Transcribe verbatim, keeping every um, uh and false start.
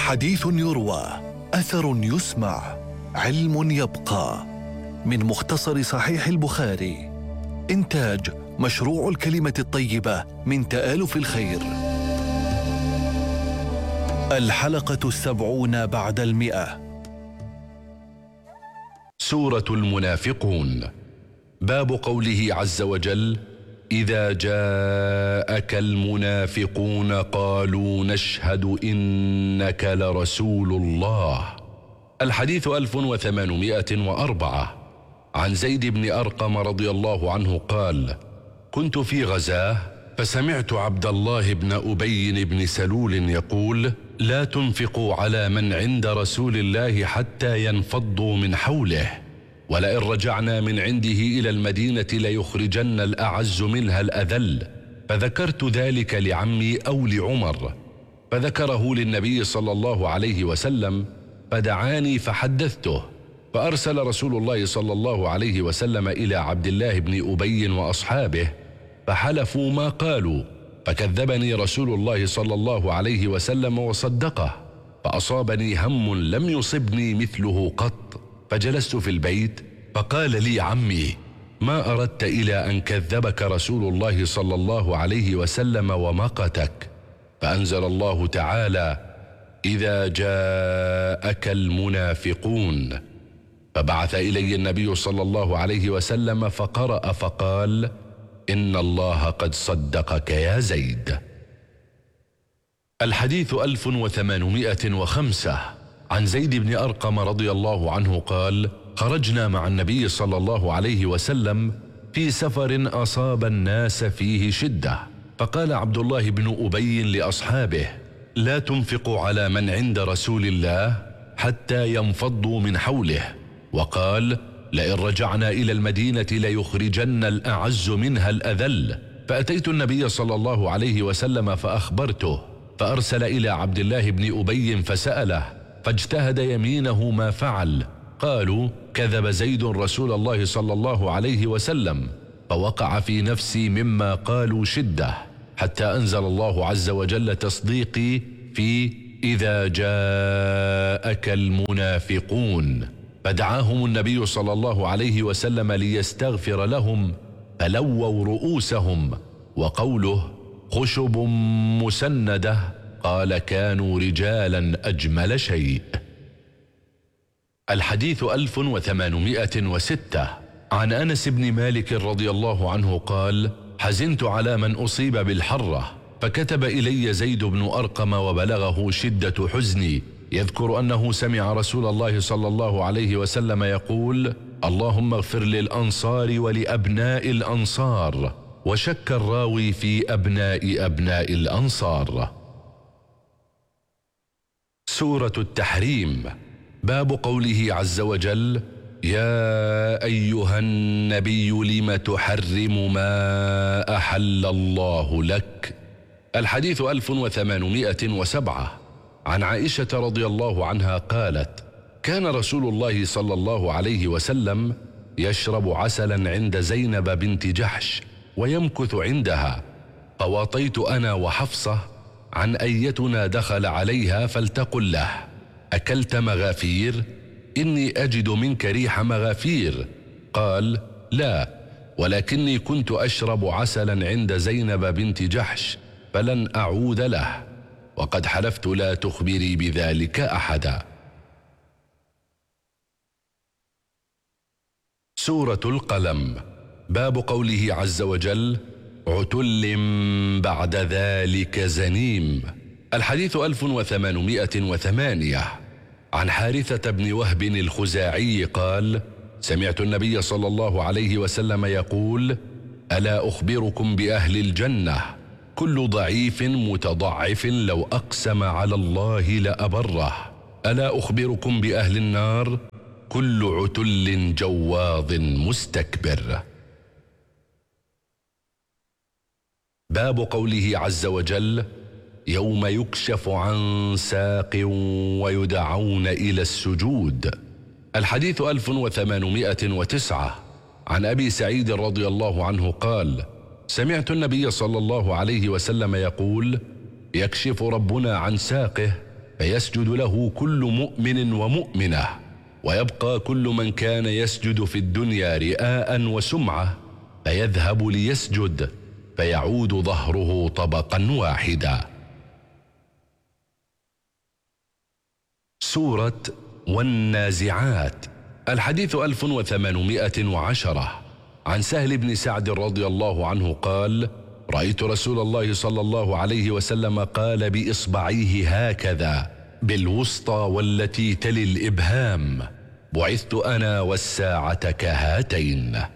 حديث يروى، أثر يسمع، علم يبقى. من مختصر صحيح البخاري. إنتاج مشروع الكلمة الطيبة من تآلف الخير. الحلقة السبعون بعد المئة. سورة المنافقون. باب قوله عز وجل: إذا جاءك المنافقون قالوا نشهد إنك لرسول الله. الحديث ألف وثمانمائة وأربعة. عن زيد بن أرقم رضي الله عنه قال: كنت في غزاة فسمعت عبد الله بن أبي بن سلول يقول: لا تنفقوا على من عند رسول الله حتى ينفضوا من حوله، ولئن رجعنا من عنده إلى المدينة ليخرجن الأعز منها الأذل. فذكرت ذلك لعمي أو لعمر، فذكره للنبي صلى الله عليه وسلم، فدعاني فحدثته، فأرسل رسول الله صلى الله عليه وسلم إلى عبد الله بن أبي وأصحابه فحلفوا ما قالوا، فكذبني رسول الله صلى الله عليه وسلم وصدقه، فأصابني هم لم يصبني مثله قط. فجلست في البيت فقال لي عمي: ما أردت إلى أن كذبك رسول الله صلى الله عليه وسلم ومقتك؟ فأنزل الله تعالى: إذا جاءك المنافقون. فبعث إلي النبي صلى الله عليه وسلم فقرأ فقال: إن الله قد صدقك يا زيد. الحديث ألف وثمانمائة وخمسة. عن زيد بن أرقم رضي الله عنه قال: خرجنا مع النبي صلى الله عليه وسلم في سفر أصاب الناس فيه شدة، فقال عبد الله بن أبي لأصحابه: لا تنفقوا على من عند رسول الله حتى ينفضوا من حوله، وقال: لئن رجعنا إلى المدينة ليخرجن الأعز منها الأذل. فأتيت النبي صلى الله عليه وسلم فأخبرته، فأرسل إلى عبد الله بن أبي فسأله، فاجتهد يمينه ما فعل. قالوا: كذب زيد رسول الله صلى الله عليه وسلم. فوقع في نفسي مما قالوا شدة، حتى أنزل الله عز وجل تصديقي في إذا جاءك المنافقون. فدعاهم النبي صلى الله عليه وسلم ليستغفر لهم، فلووا رؤوسهم. وقوله خشب مسندة، قال: كانوا رجالا أجمل شيء. الحديث ألف وثمانمائة وستة. عن أنس بن مالك رضي الله عنه قال: حزنت على من أصيب بالحرة، فكتب إلي زيد بن أرقم وبلغه شدة حزني، يذكر أنه سمع رسول الله صلى الله عليه وسلم يقول: اللهم اغفر للأنصار ولأبناء الأنصار. وشك الراوي في أبناء أبناء الأنصار. سورة التحريم. باب قوله عز وجل: يا أيها النبي لم تحرم ما أحل الله لك. الحديث ألف وثمانمائة وسبعة. عن عائشة رضي الله عنها قالت: كان رسول الله صلى الله عليه وسلم يشرب عسلا عند زينب بنت جحش ويمكث عندها، فواطيت أنا وحفصة عن أيتنا دخل عليها فلتقل له: أكلت مغافير؟ إني أجد منك ريح مغافير. قال: لا، ولكني كنت أشرب عسلا عند زينب بنت جحش فلن أعود له، وقد حلفت لا تخبري بذلك أحدا. سورة القلم. باب قوله عز وجل: عتل بعد ذلك زنيم. الحديث ألف وثمانمائة وثمانية. عن حارثة بن وهب الخزاعي قال: سمعت النبي صلى الله عليه وسلم يقول: ألا أخبركم بأهل الجنة؟ كل ضعيف متضعف لو أقسم على الله لأبره. ألا أخبركم بأهل النار؟ كل عتل جواظ مستكبر. باب قوله عز وجل: يوم يكشف عن ساق ويدعون إلى السجود. الحديث ألف وثمانمائة وتسعة. عن أبي سعيد رضي الله عنه قال: سمعت النبي صلى الله عليه وسلم يقول: يكشف ربنا عن ساقه فيسجد له كل مؤمن ومؤمنة، ويبقى كل من كان يسجد في الدنيا رئاء وسمعة فيذهب ليسجد فيعود ظهره طبقا واحدا. سورة والنازعات. الحديث ألف وثمانمائة وعشرة. عن سهل بن سعد رضي الله عنه قال: رأيت رسول الله صلى الله عليه وسلم قال بإصبعيه هكذا بالوسطى والتي تلي الإبهام: بعثت أنا والساعة كهاتين.